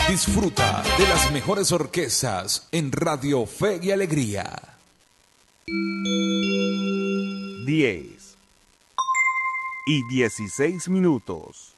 Disfruta de las mejores orquestas en Radio Fe y Alegría. 10:16.